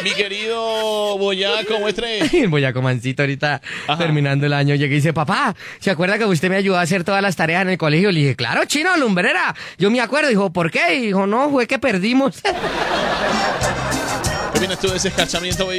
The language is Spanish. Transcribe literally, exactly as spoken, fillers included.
Mi querido Boyaco, muestre. El Boyaco Mancito ahorita Ajá. terminando el año llega y dice, papá, ¿se acuerda que usted me ayudó a hacer todas las tareas en el colegio? Le dije, claro, chino, lumbrera. Yo me acuerdo. Dijo, ¿por qué? Dijo, no, fue que perdimos. ¿Qué opinas tú de ese escarchamiento,